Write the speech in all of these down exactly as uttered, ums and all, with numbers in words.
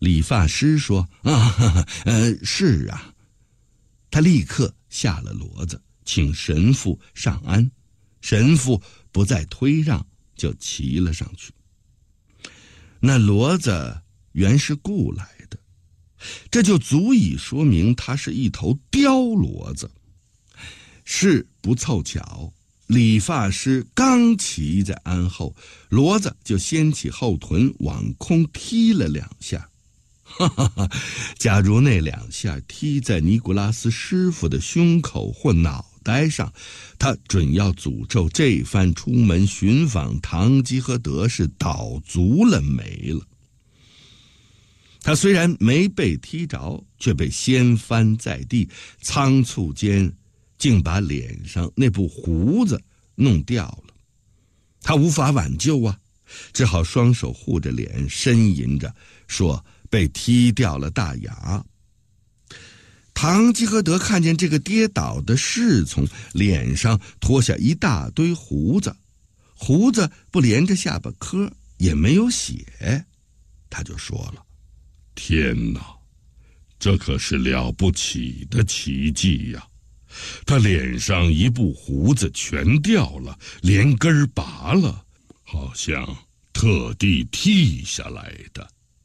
理发师说：“啊，呃，是啊。”他立刻下了骡子，请神父上鞍。神父不再推让，就骑了上去。那骡子原是雇来的，这就足以说明它是一头雕骡子。是不凑巧，理发师刚骑在鞍后，骡子就掀起后臀往空踢了两下。哈哈哈！假如那两下踢在尼古拉斯师傅的胸口或脑袋上，他准要诅咒这番出门寻访堂吉诃德是倒足了霉了。他虽然没被踢着，却被掀翻在地，仓促间竟把脸上那部胡子弄掉了。他无法挽救啊，只好双手护着脸，呻吟着说被踢掉了大牙。堂吉诃德看见这个跌倒的侍从脸上脱下一大堆胡子，胡子不连着下巴颏，也没有血，他就说了：“ 天哪，这可是了不起的奇迹呀！他脸上一部胡子全掉了，连根儿拔了，好像特地剃下来的。”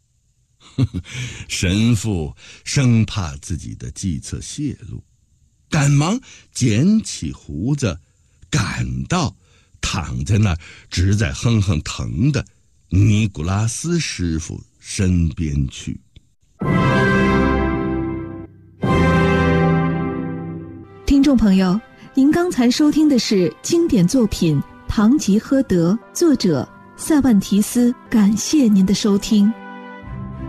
神父生怕自己的计策泄露，赶忙捡起胡子，赶到躺在那儿直在哼哼疼的尼古拉斯师傅身边去。 听众朋友，您刚才收听的是经典作品《堂吉诃德》，作者塞万提斯，感谢您的收听。